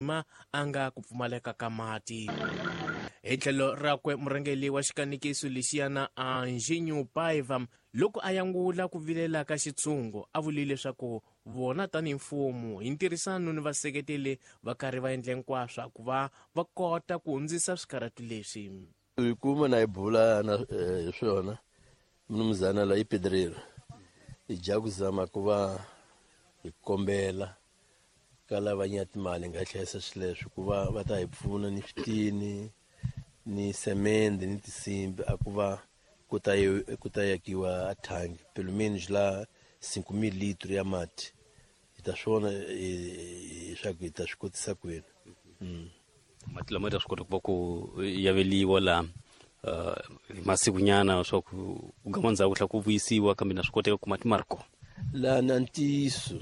anga ku pfumaleka ka mati. Hi tlhelo rakwe murhangeli wa xikanikiso lexiyana Anjinyu Paiva loko a yangula ku vilela ka xitshungu a vulile leswaku vona tanihi mfumo hi ntirhisano ni vaseketeli va karhi va endle hinkwaswo ku va va kota ku hundzisa swikarhati leswi. Hi kuma na hi bula na hi swona mnumzana la Pedrero hi ja ku zama ku va hi kombela ka lava nya timali nga hlayisa swileswo ku va va ta hi pfuna ni switini ni semende ni tisimbi a ku va ku ta yakiwa a thangi pelo menos la 5,000 litro ya mati hi ta swona leswaku hi ta swi kotisa kwini. Mati lama ta swi kota ku va ku yaveliwa la masiku nyana swa ku gama ndzhaku tlha ku vuyisiwa kambe na swi koteka ku mati mariko la na ntiyiso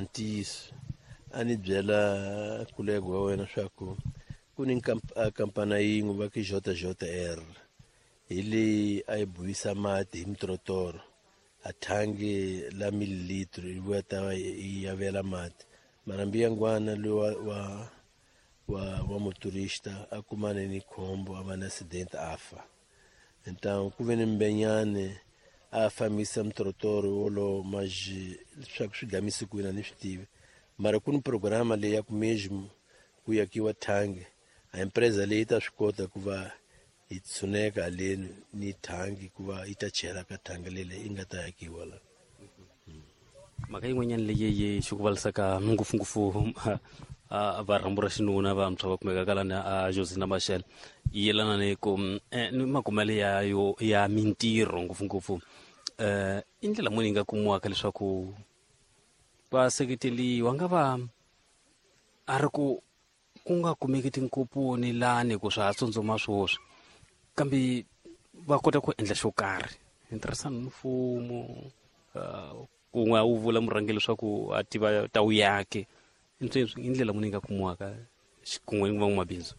a ni byela kulego wa wena swa ku ni kampana yin'we va ke JR hi leyi a yi buyisa mati hi mitorotoro a thangi la mililitro yi vuya ta yi yavela mati mara mbiyangwana loyi wa motorista a kumane ni khombo a va na accident a fa então ku ve ni mbenyane a fambisa mitorotoro wolo maji swa ku swi gamisi kwina ni swi tivi mara ku ni programa leyi ya ku mesmo ku yakiwa thangi a empresa leyi ta swi kota ku va hi tshuneka haleni ni thangi ku va yi ta chela ka thangi lele yi nga ta yakiwa la. Mhaka yin'wanyana leyi xi ku valisaka ngopfungopfu varhambu ra xinuna vantshwa va kumekaka lani a Josina Mashele yi yelana ni makumele ya mintirho ngopfungopfu i ndlela muni yi nga kumiwaka leswaku vaseketeli va nga va a ri ku nga kumeki tinkupuni lani ku swa ha tsundzuma swoswi kambe va kota ku endla xo karhi hi ntirhisano ni mfumo kun'we wu vula murhangeli leswaku a tiva ta wu yake hi ndlela muni yi nga kumiwaka kun'we ni van'wamabindzu.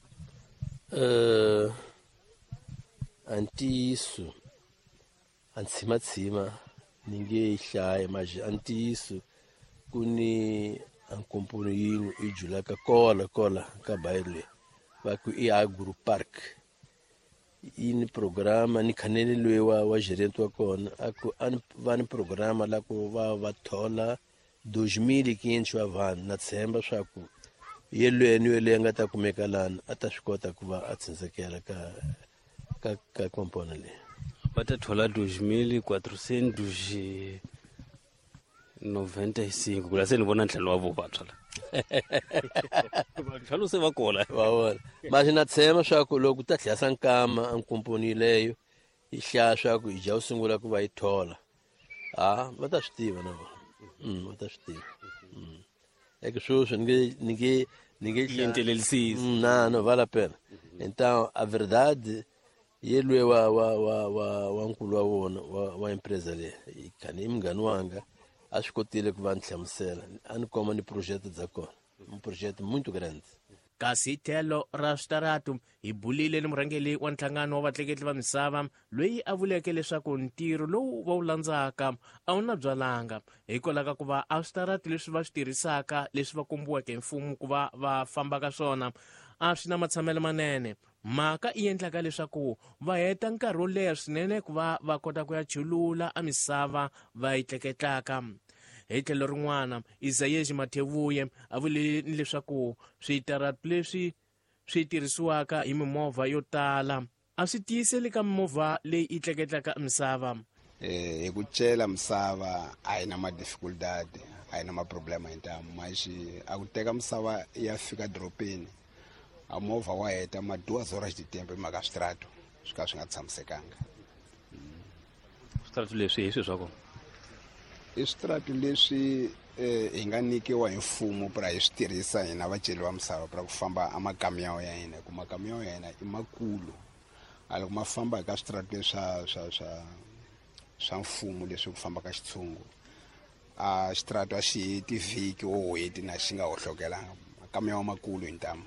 Antiyiso a ntshimatshima ni nge yi hlaya maji antiyiso ku ni ankomponi yin'we i julaka kola ka bayile va ku i Agro Park yi ni programa ni khaneni loyi wa gerente wa kona va ni programa la ku va thola 2,500 wa vanhu na tshemba swa ku yelweni leyi nga ta kumeka lana a ta swi kota ku va a tsindzekela ka komponi leyi va ta thola 2,495 kula se ni vona ntlhelo wa vo vantshwa la ntlhelo se va kola wa vona masi na tshemba swa ku loko ta tlhasa nkama ankomponi leyo yi hlaya swa ku hi ja u sungula ku va yi thola va ta swi tiva na vona va ta swi tiva eke sweswo ni nge no vale a pena então a verdade yelwe wa nkulu wa vona wa empresa leyi khani i munghani wanga a swi kotile ku va ni hlamusela a ni koma ni project za kona project muito grande. Kasi tlhelo ra switaratu hi bulile ni murhangeli wa nhlangano wa vatleketli va misava loyi a vuleke leswaku ntirho lowu va wu landzaka a wu na byalanga hikwalaho ka ku va a switaratu leswi va swi tirhisaka leswi va kombiweke hi mfumo ku va va famba ka swona a swi na matshamelo manene mhaka i endlaka leswaku va heta nkarhi wo leha swinene ku va va kota ku ya chulula a misava va yi tleketlaka. Hi tlhelo rin'wana Isaias Mathevuye a vule leswaku switaratu leswi swi tirhisiwaka hi mimovha yo tala a swi tiyiseli ka mimovha leyi yi tleketlaka misava. Hi ku cela misava a hi na madifikultati a hi na maproblema hi ntamu maxi a ku teka misava ya fika doropeni a movha wa heta ma 2 horas de tempo hi mhaka switaratu swi ka swi nga tshamisekanga. Switaratu leswi hi swi swa kona i switaratu leswi hi nga nikiwa hi mfumo pra hi swi tirhisa hina vaceli va misava pra ku famba a makamiyawo ya hina ku makamiyawo ya hina i makulu a loko ma famba eka switaratu swa mfumo leswi ku famba ka xitshungu a xitaratu a xi heti vhiki wo heti na xi nga hohlokelanga makamiyawo makulu hi ntamu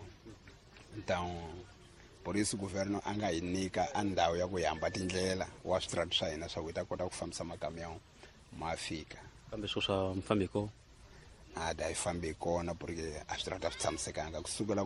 polisi guverno a nga hi nyika a ndhawu ya ku hi hamba tindlela wa switaratu swa hina swa ku hi ta kota ku fambisa makamiyawo ma fika kambe swo swa mfambiko a da hi fambi kona porque a switaratu a swi tshamisekanga kusukela